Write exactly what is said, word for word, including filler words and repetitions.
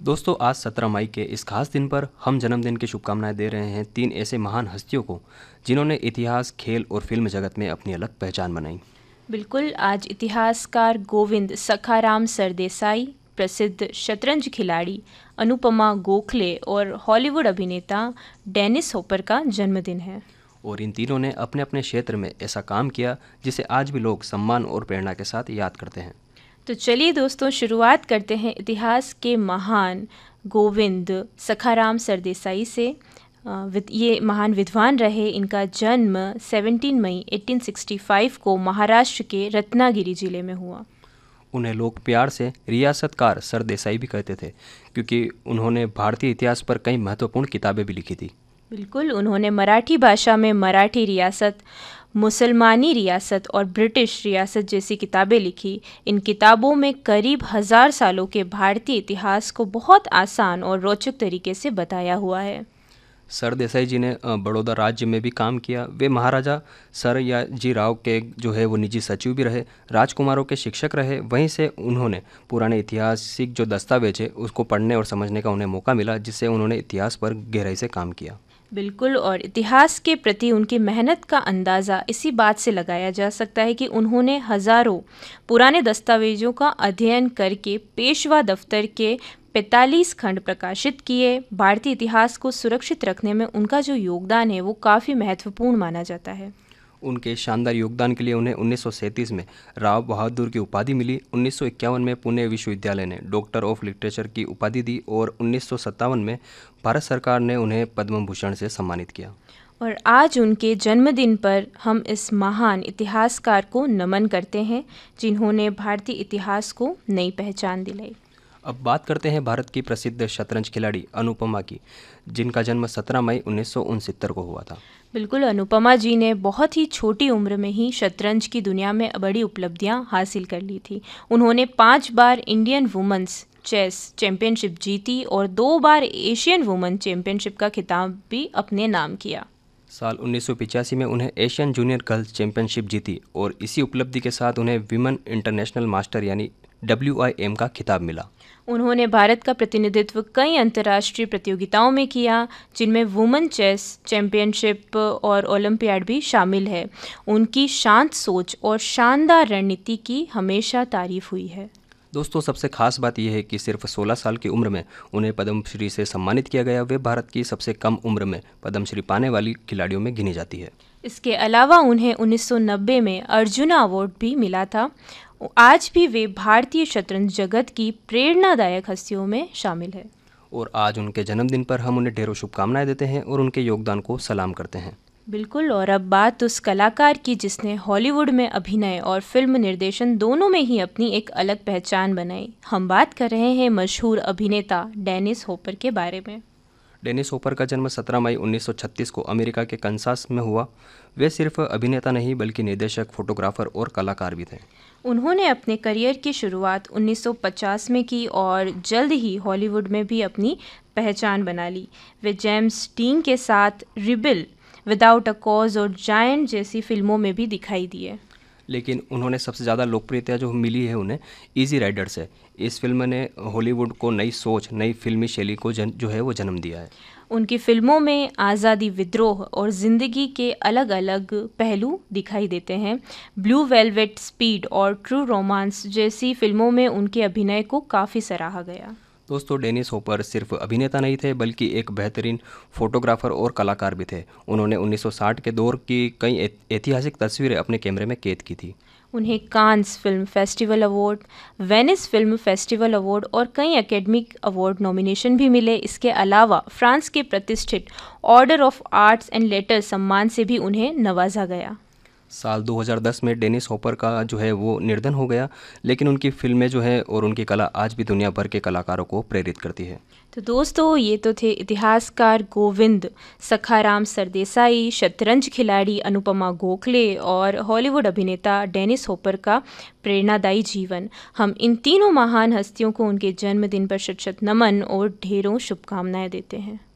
दोस्तों, आज सत्रह मई के इस खास दिन पर हम जन्मदिन की शुभकामनाएं दे रहे हैं तीन ऐसे महान हस्तियों को जिन्होंने इतिहास, खेल और फिल्म जगत में अपनी अलग पहचान बनाई। बिल्कुल। आज इतिहासकार गोविंद सखाराम सरदेसाई, प्रसिद्ध शतरंज खिलाड़ी अनुपमा गोखले और हॉलीवुड अभिनेता डेनिस हॉपर का जन्मदिन है। और इन तीनों ने अपने अपने क्षेत्र में ऐसा काम किया जिसे आज भी लोग सम्मान और प्रेरणा के साथ याद करते हैं। तो चलिए दोस्तों, शुरुआत करते हैं इतिहास के महान गोविंद सखाराम सरदेसाई से। ये महान विद्वान रहे। इनका जन्म सत्रह मई अठारह सौ पैंसठ को महाराष्ट्र के रत्नागिरी जिले में हुआ। उन्हें लोग प्यार से रियासतकार सरदेसाई भी कहते थे क्योंकि उन्होंने भारतीय इतिहास पर कई महत्वपूर्ण किताबें भी लिखी थी। बिल्कुल। उन्होंने मराठी भाषा में मराठी रियासत, मुसलमानी रियासत और ब्रिटिश रियासत जैसी किताबें लिखी। इन किताबों में करीब हजार सालों के भारतीय इतिहास को बहुत आसान और रोचक तरीके से बताया हुआ है। सरदेसाई जी ने बड़ौदा राज्य में भी काम किया। वे महाराजा सयाजी राव के जो है वो निजी सचिव भी रहे, राजकुमारों के शिक्षक रहे। वहीं से उन्होंने पुराने ऐतिहासिक जो दस्तावेज है उसको पढ़ने और समझने का उन्हें मौका मिला, जिससे उन्होंने इतिहास पर गहराई से काम किया। बिल्कुल। और इतिहास के प्रति उनकी मेहनत का अंदाज़ा इसी बात से लगाया जा सकता है कि उन्होंने हज़ारों पुराने दस्तावेजों का अध्ययन करके पेशवा दफ्तर के पैंतालीस खंड प्रकाशित किए। भारतीय इतिहास को सुरक्षित रखने में उनका जो योगदान है वो काफ़ी महत्वपूर्ण माना जाता है। उनके शानदार योगदान के लिए उन्हें उन्नीस सौ सैंतीस में राव बहादुर की उपाधि मिली। उन्नीस सौ इक्यावन में पुणे विश्वविद्यालय ने डॉक्टर ऑफ लिटरेचर की उपाधि दी और उन्नीस सौ सत्तावन में भारत सरकार ने उन्हें पद्म भूषण से सम्मानित किया। और आज उनके जन्मदिन पर हम इस महान इतिहासकार को नमन करते हैं जिन्होंने भारतीय इतिहास को नई पहचान दिलाई। अब बात करते हैं भारत की प्रसिद्ध शतरंज खिलाड़ी अनुपमा की, जिनका जन्म सत्रह मई उन्नीस सौ उनसत्तर को हुआ था। बिल्कुल। अनुपमा जी ने बहुत ही छोटी उम्र में ही शतरंज की दुनिया में बड़ी उपलब्धियां हासिल कर ली थी। उन्होंने पांच बार इंडियन वुमेन्स चेस चैंपियनशिप जीती और दो बार एशियन वुमेन चैंपियनशिप का खिताब भी अपने नाम किया। साल उन्नीस सौ पचासी में उन्हें एशियन जूनियर गर्ल्स चैंपियनशिप जीती और इसी उपलब्धि के साथ उन्हें विमेन इंटरनेशनल मास्टर यानी डब्ल्यू आई एम का खिताब मिला। उन्होंने भारत का प्रतिनिधित्व कई अंतर्राष्ट्रीय प्रतियोगिताओं में किया, जिनमें वुमेन चेस चैंपियनशिप और ओलंपियाड भी शामिल है। उनकी शांत सोच और शानदार रणनीति की हमेशा तारीफ हुई है। दोस्तों, सबसे खास बात यह है कि सिर्फ सोलह साल की उम्र में उन्हें पद्मश्री से सम्मानित किया गया। वे भारत की सबसे कम उम्र में पद्मश्री पाने वाली खिलाड़ियों में गिनी जाती है। इसके अलावा उन्हें उन्नीस सौ नब्बे में अर्जुना अवार्ड भी मिला था। आज भी वे भारतीय शतरंज जगत की प्रेरणादायक हस्तियों में शामिल है। और आज उनके जन्मदिन पर हम उन्हें ढेरों शुभकामनाएं देते हैं और उनके योगदान को सलाम करते हैं। बिल्कुल। और अब बात उस कलाकार की जिसने हॉलीवुड में अभिनय और फिल्म निर्देशन दोनों में ही अपनी एक अलग पहचान बनाई। हम बात कर रहे हैं मशहूर अभिनेता डेनिस हॉपर के बारे में। डेनिस हॉपर का जन्म सत्रह मई उन्नीस सौ छत्तीस को अमेरिका के कंसास में हुआ। वे सिर्फ अभिनेता नहीं बल्कि निर्देशक, फोटोग्राफर और कलाकार भी थे। उन्होंने अपने करियर की शुरुआत उन्नीस सौ पचास में की और जल्द ही हॉलीवुड में भी अपनी पहचान बना ली। वे जेम्स डीन के साथ रिबेल, विदाउट अ कॉज और जायंट जैसी फिल्मों में भी दिखाई दिए। लेकिन उन्होंने सबसे ज़्यादा लोकप्रियता जो मिली है उन्हें इजी राइडर से। इस फिल्म ने हॉलीवुड को नई सोच, नई फिल्मी शैली को जन, जो है वो जन्म दिया है। उनकी फिल्मों में आज़ादी, विद्रोह और ज़िंदगी के अलग अलग पहलू दिखाई देते हैं। ब्लू वेलवेट, स्पीड और ट्रू रोमांस जैसी फिल्मों में उनके अभिनय को काफ़ी सराहा गया। दोस्तों, डेनिस हॉपर सिर्फ अभिनेता नहीं थे बल्कि एक बेहतरीन फोटोग्राफर और कलाकार भी थे। उन्होंने उन्नीस सौ साठ के दौर की कई ऐतिहासिक तस्वीरें अपने कैमरे में कैद की थी। उन्हें Cannes film festival award, Venice film festival award और कई एकेडमिक अवार्ड नॉमिनेशन भी मिले। इसके अलावा फ्रांस के प्रतिष्ठित order of arts and letters सम्मान से भी उन्हें नवाजा गया। साल दो हज़ार दस में डेनिस हॉपर का जो है वो निधन हो गया, लेकिन उनकी फिल्में जो है और उनकी कला आज भी दुनिया भर के कलाकारों को प्रेरित करती है। तो दोस्तों, ये तो थे इतिहासकार गोविंद सखाराम सरदेसाई, शतरंज खिलाड़ी अनुपमा गोखले और हॉलीवुड अभिनेता डेनिस हॉपर का प्रेरणादायी जीवन। हम इन तीनों महान हस्तियों को उनके जन्मदिन पर शत शत नमन और ढेरों शुभकामनाएं देते हैं।